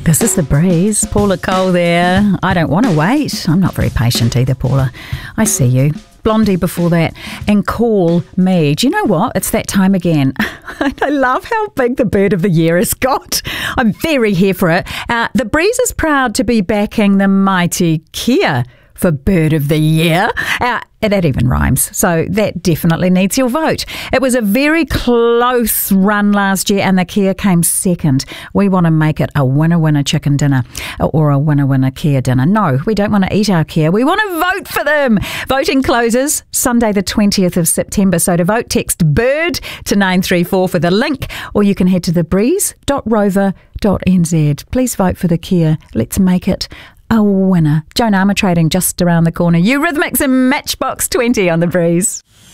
This is The Breeze. Paula Cole there. I don't want to wait. I'm not very patient either, Paula. I see you. Blondie before that, and Call Me. Do you know what? It's that time again. I love how big the bird of the year has got. I'm very here for it. The Breeze is proud to be backing the mighty Kia for Bird of the Year. That even rhymes, so that definitely needs your vote. It was a very close run last year and the Kia came second. We want to make it a winner-winner chicken dinner or a winner-winner Kia dinner. No, we don't want to eat our Kia. We want to vote for them. Voting closes Sunday the 20th of September. So to vote, text BIRD to 934 for the link, or you can head to thebreeze.rover.nz. Please vote for the Kia. Let's make it a winner. Joan Armour Trading just around the corner. Eurythmics and Matchbox 20 on The Breeze.